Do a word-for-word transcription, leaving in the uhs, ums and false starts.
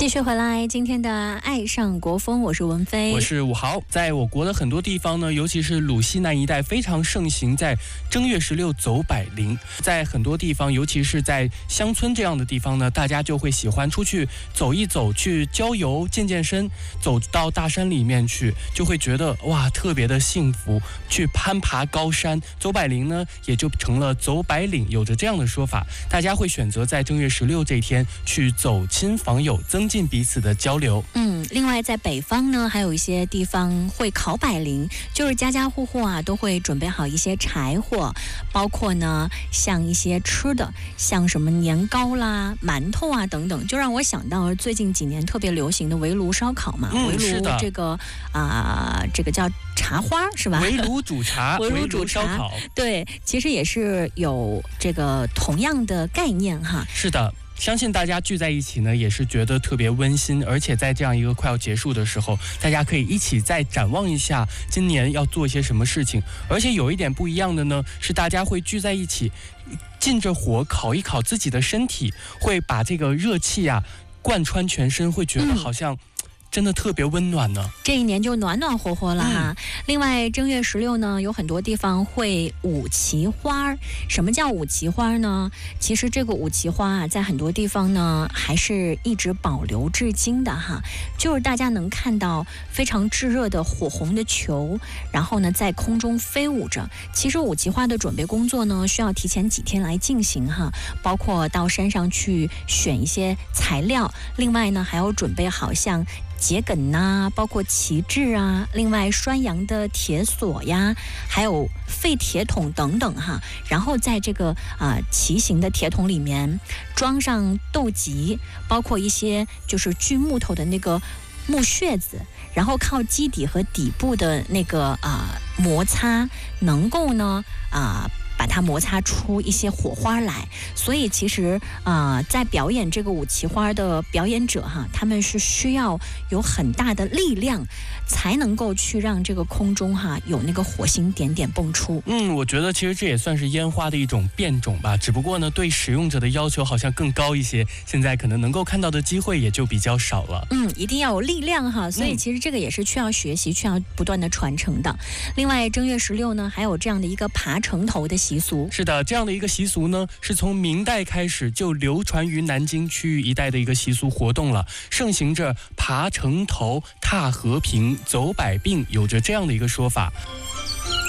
继续回来，今天的爱上国风，我是文飞， 我是武豪。在我国的很多地方呢，尤其是鲁西南一带非常盛行在正月十六走百灵。在很多地方，尤其是在乡村这样的地方呢，大家就会喜欢出去走一走，去郊游健健身，走到大山里面去，就会觉得哇特别的幸福，去攀爬高山。走百灵呢也就成了走百岭，有着这样的说法。大家会选择在正月十六这天去走亲访友，增进彼此的交流。 嗯，另外在北方呢，还有一些地方会烤百灵，就是家家户户啊都会准备好一些柴火，包括呢像一些吃的，像什么年糕啦、馒头啊等等，就让我想到最近几年特别流行的围炉烧烤嘛。 嗯、 围炉这个啊、呃，这个叫茶花是吧？ 围炉煮茶， 围炉煮烧烤， 对，其实也是有这个同样的概念哈。 是的。相信大家聚在一起呢，也是觉得特别温馨，而且在这样一个快要结束的时候，大家可以一起再展望一下今年要做些什么事情。而且有一点不一样的呢，是大家会聚在一起，近着火烤一烤自己的身体，会把这个热气啊贯穿全身，会觉得好像、嗯真的特别温暖呢， 这一年就暖暖和和了哈、嗯。另外，正月十六呢，有很多地方会舞旗花。什么叫舞旗花呢？其实这个舞旗花啊，在很多地方呢，还是一直保留至今的哈。就是大家能看到非常炙热的火红的球，然后呢，在空中飞舞着。其实舞旗花的准备工作呢，需要提前几天来进行哈，包括到山上去选一些材料，另外呢，还要准备好像桔梗呐、啊，包括旗帜啊，另外拴羊的铁索呀，还有废铁桶等等哈。然后在这个啊、呃、旗形的铁桶里面装上豆荠，包括一些就是锯木头的那个木屑子，然后靠基底和底部的那个啊、呃、摩擦，能够呢啊。呃把它摩擦出一些火花来，所以其实啊、呃，在表演这个舞旗花的表演者哈，他们是需要有很大的力量，才能够去让这个空中哈有那个火星点点蹦出。 嗯，我觉得其实这也算是烟花的一种变种吧，只不过呢，对使用者的要求好像更高一些，现在可能能够看到的机会也就比较少了。 嗯，一定要有力量哈，所以其实这个也是需要学习、需要不断的传承的。另外，正月十六呢，还有这样的一个爬城头的习俗。 是的，这样的一个习俗呢，是从明代开始就流传于南京区域一带的一个习俗活动了，盛行着爬城头、踏和平、走百病，有着这样的一个说法。